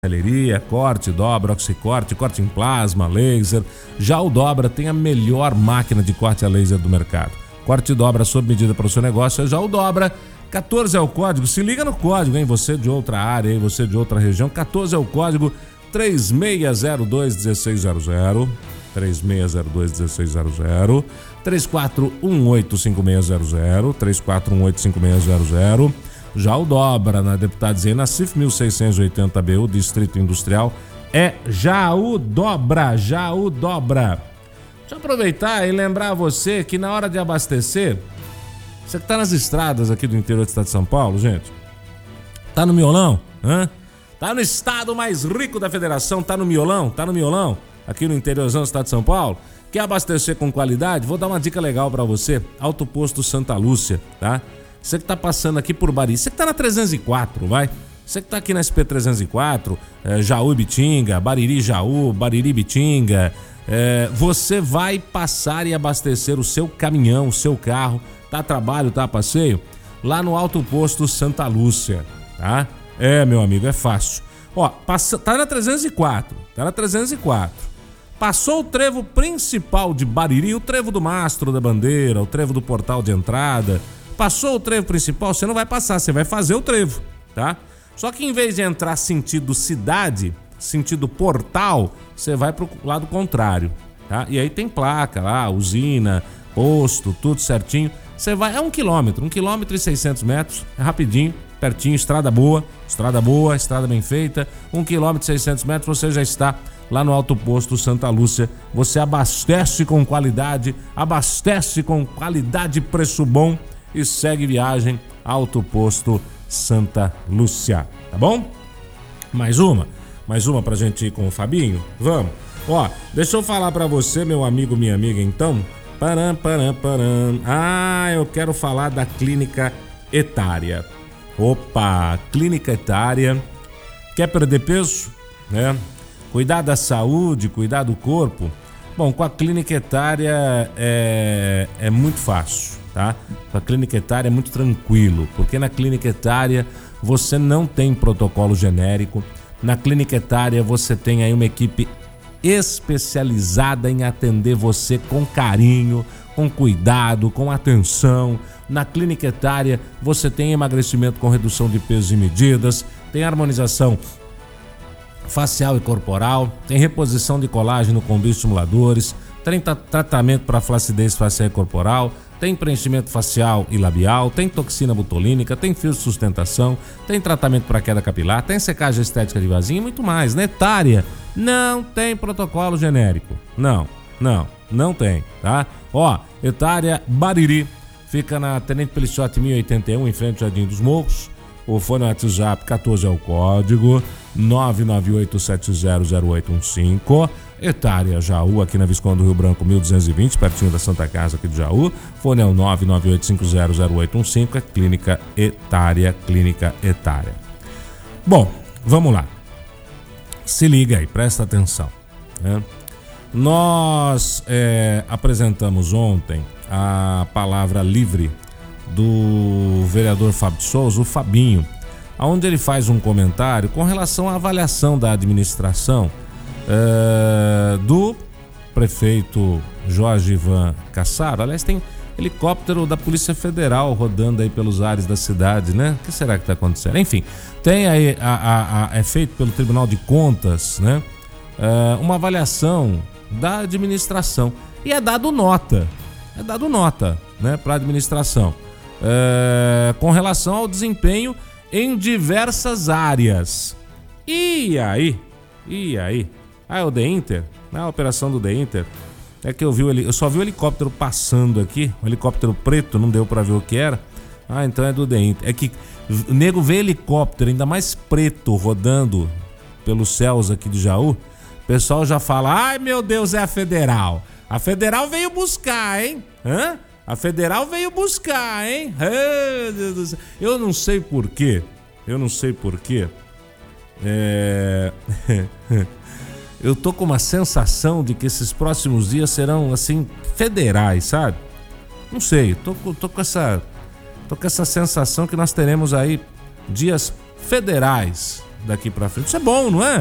Joalheria, corte, dobra, oxicorte, corte em plasma, laser. Já o Dobra tem a melhor máquina de corte a laser do mercado. Corte e dobra sob medida para o seu negócio, já o Dobra. 14 é o código, se liga no código, hein? Você de outra área, hein? Você de outra região, 14 é o código 3602-1600, 3602-1600, 3418-5600, 3418-5600. Já o Dobra, na Deputada Zena Cif 1680BU, Distrito Industrial, é já o Dobra, já o Dobra. Deixa eu aproveitar e lembrar você que na hora de abastecer, você que tá nas estradas aqui do interior do estado de São Paulo, gente, tá no miolão, tá no estado mais rico da federação, tá no miolão, aqui no interiorzão do estado de São Paulo, quer abastecer com qualidade? Vou dar uma dica legal pra você, Alto Posto Santa Lúcia, tá? Você que tá passando aqui por Bariri, você que tá na 304, vai? Você que tá aqui na SP 304, Jaú e Bitinga, Bariri Jaú, Bariri Bitinga, você vai passar e abastecer o seu caminhão, o seu carro, tá a trabalho, tá a passeio, lá no Alto Posto Santa Lúcia, tá? Meu amigo, é fácil. Ó, tá na 304, Passou o trevo principal de Bariri, o trevo do Mastro da Bandeira, o trevo do Portal de Entrada. Passou o trevo principal, você não vai passar, você vai fazer o trevo, tá? Só que em vez de entrar sentido cidade, sentido portal, você vai pro lado contrário, tá? E aí tem placa lá, usina, posto, tudo certinho. Você vai, é 1 quilômetro, 1 quilômetro e 600 metros, é rapidinho, pertinho, estrada boa, estrada bem feita. 1 quilômetro e 600 metros, você já está lá no Alto Posto Santa Lúcia. Você abastece com qualidade e preço bom e segue viagem Alto Posto Santa Lúcia, tá bom? Mais uma pra gente ir com o Fabinho? Vamos. Ó, deixa eu falar pra você, meu amigo, minha amiga, então. Eu quero falar da Clínica Etária. Opa, Clínica Etária. Quer perder peso, né? Cuidar da saúde, cuidar do corpo. Bom, com a Clínica Etária é muito fácil, tá? Com a Clínica Etária é muito tranquilo, porque na Clínica Etária você não tem protocolo genérico. Na Clínica Etária você tem aí uma equipe especializada em atender você com carinho, com cuidado, com atenção. Na Clínica Etária você tem emagrecimento com redução de pesos e medidas, tem harmonização facial e corporal, tem reposição de colágeno com bioestimuladores, tem tratamento para flacidez facial e corporal, tem preenchimento facial e labial, tem toxina botulínica, tem fio de sustentação, tem tratamento para queda capilar, tem secagem estética de vasinho e muito mais. Na Etária não tem protocolo genérico. Não tem, tá? Ó, Etária Bariri fica na Tenente Peliciotti 1081, em frente ao Jardim dos Morros. O fone WhatsApp 14 é o código 998700815. Etária Jaú, aqui na Visconde do Rio Branco 1220, pertinho da Santa Casa aqui de Jaú. Fone é o 998500815. É Clínica Etária, Clínica Etária. Bom, vamos lá. Se liga aí, presta atenção, né? Nós apresentamos ontem a palavra livre do vereador Fábio de Souza, o Fabinho, onde ele faz um comentário com relação à avaliação da administração do prefeito Jorge Ivan Cassaro. Aliás, tem helicóptero da Polícia Federal rodando aí pelos ares da cidade, né? O que será que está acontecendo? Enfim, tem aí é feito pelo Tribunal de Contas, né? Uma avaliação da administração e é dado nota, né, para a administração com relação ao desempenho em diversas áreas. E aí? O The Inter, a operação do The Inter, é que eu só vi o helicóptero passando aqui, um helicóptero preto, não deu pra ver o que era. Então é do The Inter. É que o nego vê helicóptero, ainda mais preto, rodando pelos céus aqui de Jaú, o pessoal já fala: ai meu Deus, é a Federal. A Federal veio buscar, hein? A Federal veio buscar, hein? Deus do céu. Eu não sei porquê. Eu tô com uma sensação de que esses próximos dias serão, assim, federais, sabe? Não sei, tô com essa sensação que nós teremos aí dias federais, daqui pra frente. Isso é bom, não é?